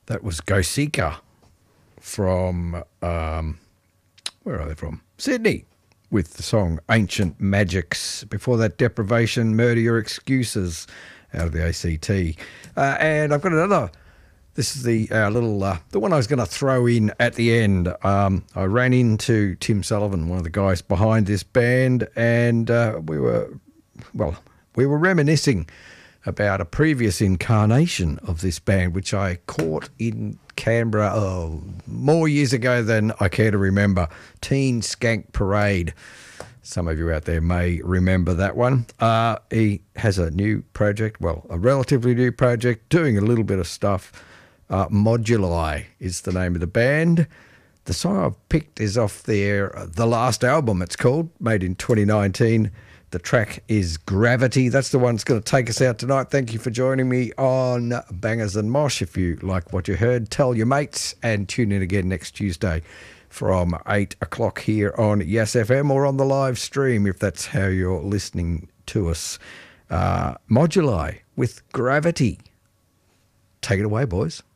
That was Go Seeker from, where are they from? Sydney, with the song Ancient Magics. Before that, Deprivation, Murder Your Excuses, out of the ACT. And I've got another. This is the the one I was going to throw in at the end. I ran into Tim Sullivan, one of the guys behind this band, and we were reminiscing about a previous incarnation of this band, which I caught in Canberra more years ago than I care to remember. Teen Skank Parade. Some of you out there may remember that one. He has a new project, a relatively new project, doing a little bit of stuff. Moduli is the name of the band. The song I've picked is off their The Last Album, it's called, made in 2019. The track is Gravity. That's the one that's going to take us out tonight. Thank you for joining me on Bangers and Mosh. If you like what you heard, tell your mates and tune in again next Tuesday from 8 o'clock here on Yes FM or on the live stream if that's how you're listening to us. Moduli with Gravity. Take it away, boys.